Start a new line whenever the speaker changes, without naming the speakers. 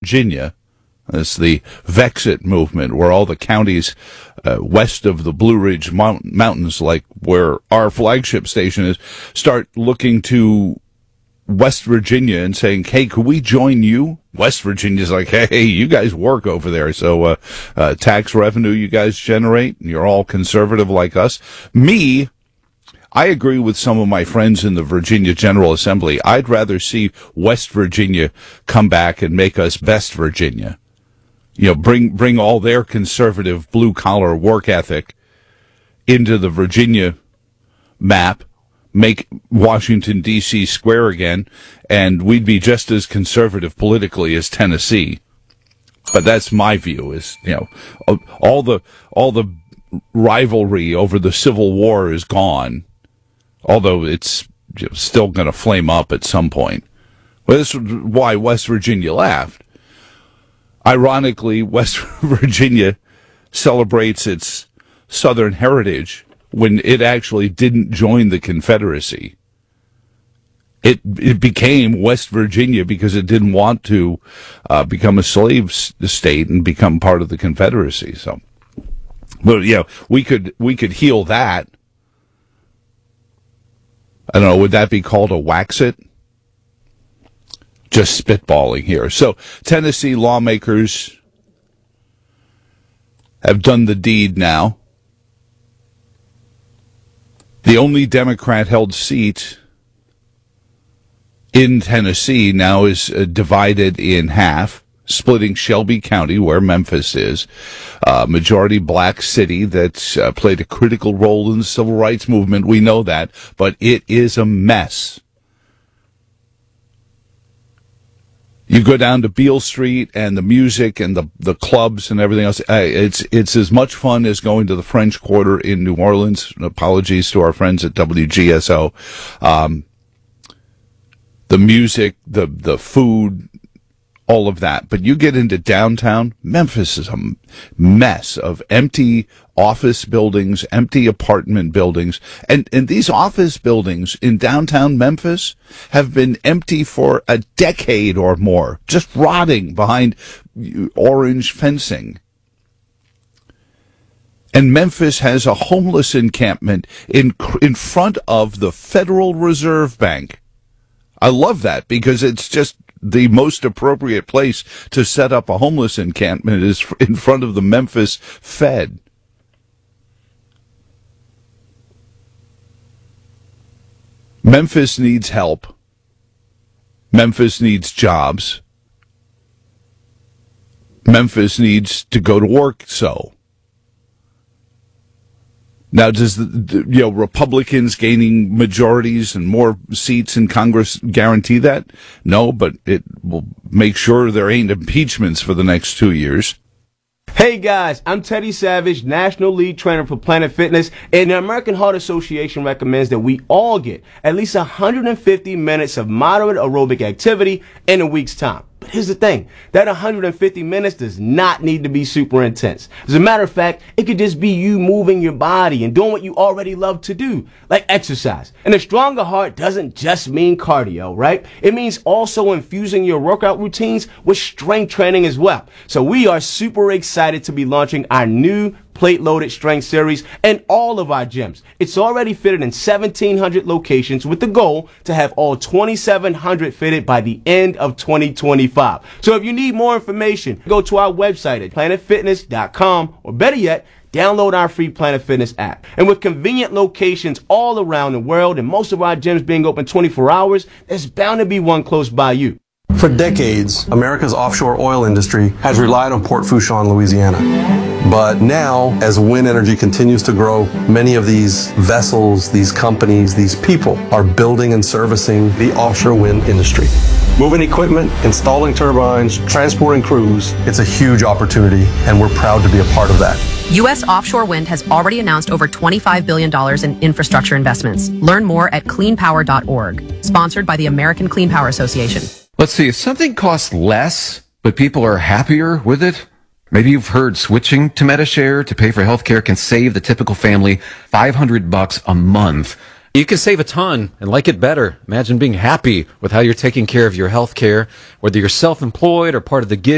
Virginia. It's the Vexit movement, where all the counties west of the Blue Ridge Mountains, like where our flagship station is, start looking to West Virginia and saying, hey, could we join you? West Virginia's like, hey, you guys work over there, so tax revenue you guys generate, and you're all conservative like us. I agree with some of my friends in the Virginia General Assembly. I'd rather see West Virginia come back and make us best Virginia. You know, bring all their conservative blue-collar work ethic into the Virginia map, make Washington, D.C. square again, and we'd be just as conservative politically as Tennessee. But that's my view, is, you know, all the rivalry over the Civil War is gone, although it's still going to flame up at some point. Well, this is why West Virginia laughed. Ironically, West Virginia celebrates its Southern heritage when it actually didn't join the Confederacy. It became West Virginia because it didn't want to become a slave state and become part of the Confederacy. So, but yeah, we could heal that. I don't know, would that be called a Waxit? Just spitballing here. So, Tennessee lawmakers have done the deed now. The only Democrat-held seat in Tennessee now is divided in half, splitting Shelby County, where Memphis is, a majority black city that's played a critical role in the civil rights movement. We know that, but it is a mess. You go down to Beale Street and the music and the clubs and everything else. It's as much fun as going to the French Quarter in New Orleans. Apologies to our friends at WGSO. The music, the food, all of that. But you get into downtown, Memphis is a mess of empty office buildings, empty apartment buildings. And these office buildings in downtown Memphis have been empty for a decade or more, just rotting behind orange fencing. And Memphis has a homeless encampment in front of the Federal Reserve Bank. I love that because it's just the most appropriate place to set up a homeless encampment is in front of the Memphis Fed. Memphis needs help. Memphis needs jobs. Memphis needs to go to work so. Now, does Republicans gaining majorities and more seats in Congress guarantee that? No, but it will make sure there ain't impeachments for the next 2 years.
Hey guys, I'm Teddy Savage, National Lead Trainer for Planet Fitness, and the American Heart Association recommends that we all get at least 150 minutes of moderate aerobic activity in a week's time. But here's the thing, that 150 minutes does not need to be super intense. As a matter of fact, it could just be you moving your body and doing what you already love to do, like exercise. And a stronger heart doesn't just mean cardio, right? It means also infusing your workout routines with strength training as well. So we are super excited to be launching our new plate-loaded strength series in all of our gyms. It's already fitted in 1,700 locations with the goal to have all 2,700 fitted by the end of 2025. So if you need more information, go to our website at planetfitness.com, or better yet, download our free Planet Fitness app. And with convenient locations all around the world and most of our gyms being open 24 hours, there's bound to be one close by you.
For decades, America's offshore oil industry has relied on Port Fourchon, Louisiana. But now, as wind energy continues to grow, many of these vessels, these companies, these people are building and servicing the offshore wind industry. Moving equipment, installing turbines, transporting crews, it's a huge opportunity, and we're proud to be a part of that.
U.S. offshore wind has already announced over $25 billion in infrastructure investments. Learn more at cleanpower.org. Sponsored by the American Clean Power Association.
Let's see, if something costs less, but people are happier with it, maybe you've heard switching to Medi-Share to pay for healthcare can save the typical family $500 a month.
You can save a ton and like it better. Imagine being happy with how you're taking care of your health care, whether you're self-employed or part of the gig